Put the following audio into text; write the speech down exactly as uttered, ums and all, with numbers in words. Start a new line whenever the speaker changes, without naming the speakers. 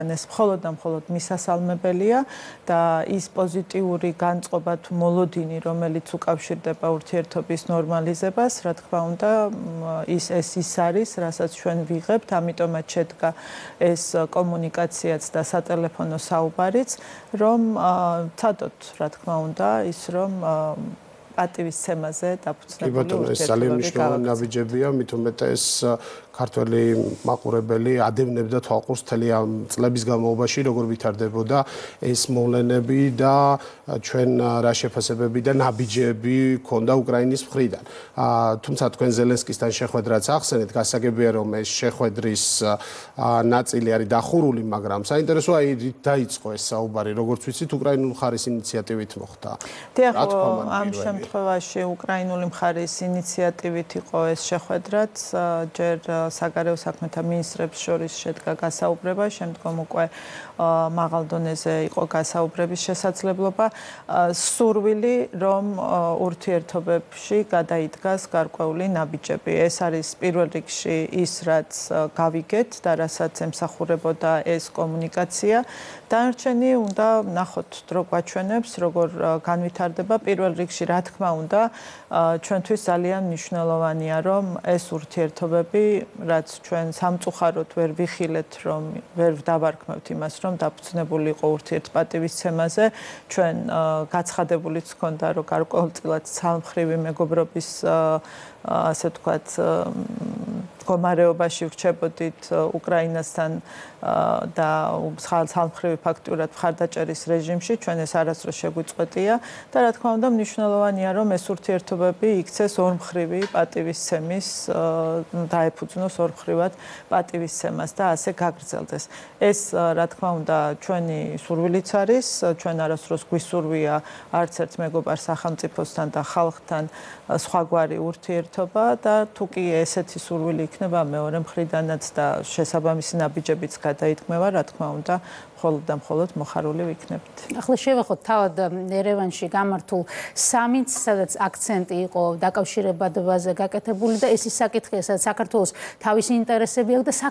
ეს მხოლოდ და მხოლოდ მისასალმებელია და ის პოზიტიური განწყობა თუ მოლოდინი, რომელიც უკავშირდება ურთიერთობის ნორმალიზებას, რა თქმა უნდა, ის ეს ის არის, რასაც ჩვენ ვიღებთ, ამიტომაც შედგა ეს კომუნიკაციაც და სატელეფონო საუბარიც, რომ ცადოთ, რა თქმა უნდა, ის რომ პატივისცემაზე დაფუძნებული
ურთიერთობები. ეს ძალიან მნიშვნელოვანი ნაბიჯებია, მით უმეტეს ქართველი მაყურებელი ადევნებდა თვალყურს მთელი ამ წლების განმავლობაში, როგორ ვითარდებოდა ეს მოვლენები და ჩვენ რა შეფასებები და ნაბიჯები ქონდა უკრაინის მხრიდან. თუმცა თქვენ ზელენსკისთან შეხვედრაც ახსენეთ, გასაგებია რომ ეს შეხვედრის ნაწილი არის დახურული, მაგრამ საინტერესოა რით დაიწყო ეს საუბარი, როგორც ვიცით, უკრაინული მხარის ინიციატივით მოხდა.
დიახ, ამ შემთხვევაში უკრაინული მხარის ინიციატივით იყო ეს შეხვედრაც, ჯერ საგარეო საქმეთა მინისტრებს შორის შედგა გასაუბრება, შემდგომ უკვე მაღალ დონეზე იყო გასაუბრების შესაძლებლობა, სურვილი, რომ ურთიერთობებში გადაიდგას გარკვეული ნაბიჯები. ეს არის პირველ რიგში ის, რაც გავიგეთ და რასაც ემსახურებოდა ეს კომუნიკაცია. დანარჩენი უნდა ნახოთ დრო გვაჩვენებს, როგორ განვითარდება. პირველ რიგში, რა თქმა უნდა, ჩვენთვის ძალიან მნიშვნელოვანია, რომ ეს ურთიერთობები, რაც ჩვენ სამწუხაროდ ვერ ვიხილეთ, რომ ვერ დავარქმევთ იმას, რომ დაფუძნებული იყო ურთიერთპატივისცემაზე, ჩვენ გაცხადებულიც ჰქონდა, რომ გარკვეულწილად ცალმხრივი მეგობრობის ასე ვთქვათ, მდგომარეობაში ვრჩებოდით უკრაინასთან და ცალმხრივი ფაქტურად მხარდაჭერის რეჟიმში, ჩვენ ეს არასდროს შეგვიწყვეტია და რა თქმა უნდა მნიშვნელოვანია, რომ ეს ურთიერთობები იქცეს ორმხრივი პატივისცემის, დაეფუძნოს ორმხრივად პატივისცემას და ასე გაგრძელდეს. ეს რა თქმა უნდა ჩვენი სურვილიც არის, ჩვენ არასდროს გვისურვია არც ერთ მეგობარ სახელმწიფოსთან და ხალხთან სხვაგვარი ურთიერთობა და თუ კი ესეთი სურვილი იქნება მეორე მხრიდანაც და შესაბამისი ნაბიჯებიც გადაითქმევა, რა თქმა უნდა, მხოლოდ და მხოლოდ მოხარული ვიქნებით.
ახლა შევეხოთ თავად ერევანში გამართულ სამიტს, სადაც აქცენტი იყო დაკავშირებადებაზე გაკეთებული და ეს ის საკითხია, სადაც საქართველოს თავისი ინტერესები აქვს და